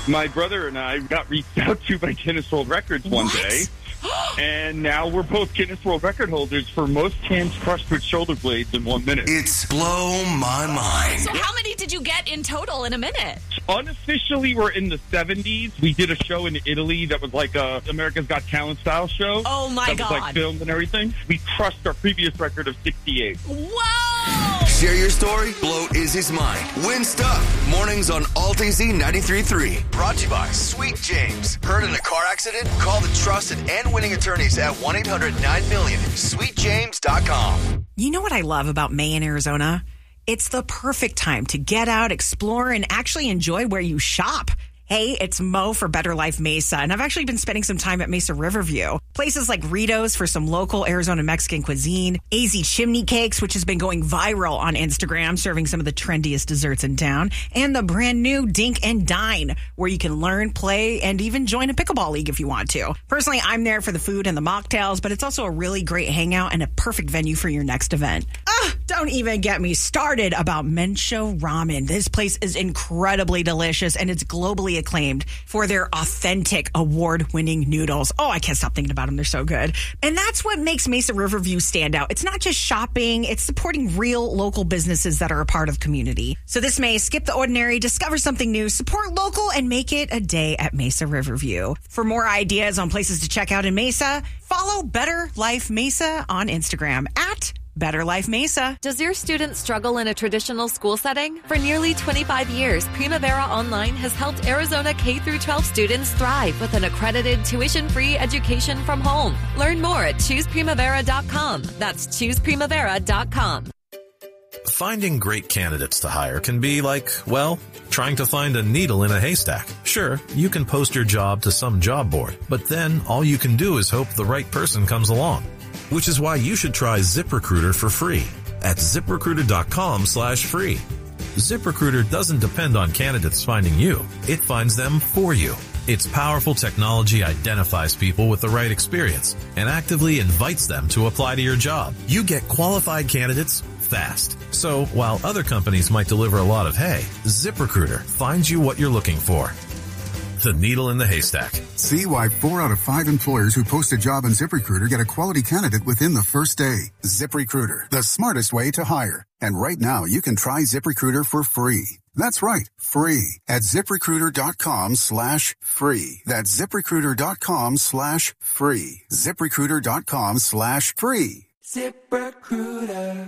My brother and I got reached out to by Guinness World Records one day. And now we're both Guinness World Record holders for most cans crushed with shoulder blades in 1 minute. It's Blow My Mind. So how many did you get in total in a minute? Unofficially, we're in the 70s. We did a show in Italy that was like a America's Got Talent style show. Oh, my God. That was like filmed and everything. We crushed our previous record of 68. Whoa! Share your story. Blow Izzy's mind. Win stuff. Mornings on Alt AZ 93.3. Brought to you by Sweet James. Hurt in a car accident? Call the trusted and winning attorneys at 1-800-9-MILLION. SweetJames.com. You know what I love about May in Arizona? It's the perfect time to get out, explore, and actually enjoy where you shop. Hey, it's Mo for Better Life Mesa, and I've actually been spending some time at Mesa Riverview. Places like Rito's for some local Arizona Mexican cuisine, AZ Chimney Cakes, which has been going viral on Instagram, serving some of the trendiest desserts in town, and the brand new Dink and Dine, where you can learn, play, and even join a pickleball league if you want to. Personally, I'm there for the food and the mocktails, but it's also a really great hangout and a perfect venue for your next event. Don't even get me started about Mensho Ramen. This place is incredibly delicious, and it's globally acclaimed for their authentic award-winning noodles. Oh, I can't stop thinking about them. They're so good. And that's what makes Mesa Riverview stand out. It's not just shopping. It's supporting real local businesses that are a part of community. So this May, skip the ordinary, discover something new, support local, and make it a day at Mesa Riverview. For more ideas on places to check out in Mesa, follow Better Life Mesa on Instagram at Better Life Mesa. Does your student struggle in a traditional school setting? For nearly 25 years, Primavera Online has helped Arizona K-12 students thrive with an accredited tuition-free education from home. Learn more at ChoosePrimavera.com. That's ChoosePrimavera.com. Finding great candidates to hire can be like, well, trying to find a needle in a haystack. Sure, you can post your job to some job board, but then all you can do is hope the right person comes along. Which is why you should try ZipRecruiter for free at ZipRecruiter.com/free. ZipRecruiter doesn't depend on candidates finding you. It finds them for you. Its powerful technology identifies people with the right experience and actively invites them to apply to your job. You get qualified candidates fast. So while other companies might deliver a lot of hay, ZipRecruiter finds you what you're looking for. The needle in the haystack. See why 4 out of 5 employers who post a job on ZipRecruiter get a quality candidate within the first day. ZipRecruiter, the smartest way to hire. And right now, you can try ZipRecruiter for free. That's right, free at ZipRecruiter.com/free. That's ZipRecruiter.com/free. ZipRecruiter.com/free. ZipRecruiter.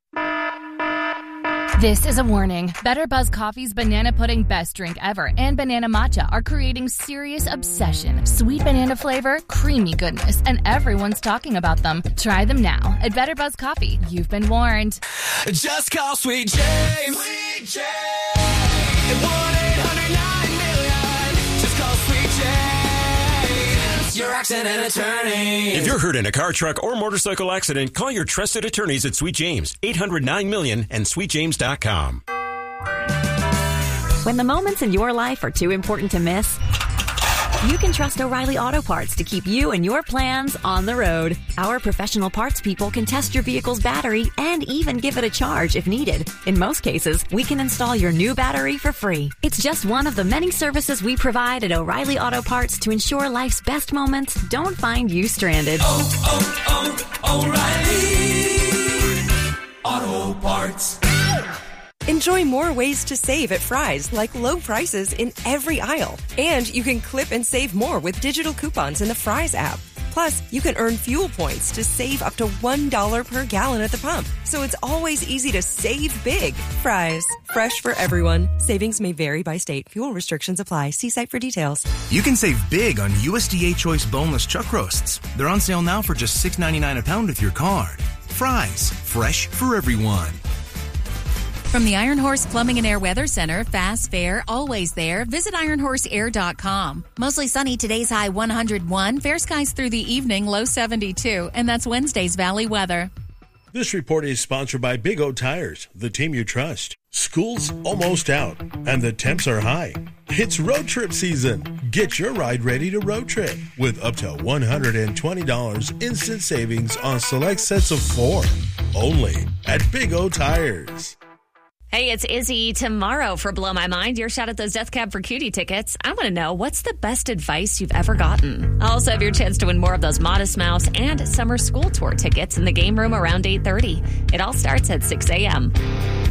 This is a warning. Better Buzz Coffee's Banana Pudding Best Drink Ever and Banana Matcha are creating serious obsession. Sweet banana flavor, creamy goodness, and everyone's talking about them. Try them now at Better Buzz Coffee. You've been warned. Just call Sweet James. Sweet James. At 1-800-9-MILLION. Just call Sweet James. Your accident attorney. If you're hurt in a car, truck, or motorcycle accident, call your trusted attorneys at Sweet James. 800-9-MILLION and SweetJames.com. When the moments in your life are too important to miss, you can trust O'Reilly Auto Parts to keep you and your plans on the road. Our professional parts people can test your vehicle's battery and even give it a charge if needed. In most cases, we can install your new battery for free. It's just one of the many services we provide at O'Reilly Auto Parts to ensure life's best moments don't find you stranded. O'Reilly Auto Parts. Enjoy more ways to save at Fry's, like low prices in every aisle. And you can clip and save more with digital coupons in the Fry's app. Plus, you can earn fuel points to save up to $1 per gallon at the pump. So it's always easy to save big. Fry's, fresh for everyone. Savings may vary by state. Fuel restrictions apply. See site for details. You can save big on USDA Choice boneless chuck roasts. They're on sale now for just $6.99 a pound with your card. Fry's, fresh for everyone. From the Iron Horse Plumbing and Air Weather Center, fast, fair, always there. Visit ironhorseair.com. Mostly sunny, today's high 101. Fair skies through the evening, low 72. And that's Wednesday's Valley weather. This report is sponsored by Big O Tires, the team you trust. School's almost out, and the temps are high. It's road trip season. Get your ride ready to road trip with up to $120 instant savings on select sets of 4. Only at Big O Tires. Hey, it's Izzy. Tomorrow for Blow My Mind, your shot at those Death Cab for Cutie tickets. I want to know, what's the best advice you've ever gotten? I'll also have your chance to win more of those Modest Mouse and summer school tour tickets in the game room around 8:30. It all starts at 6 a.m.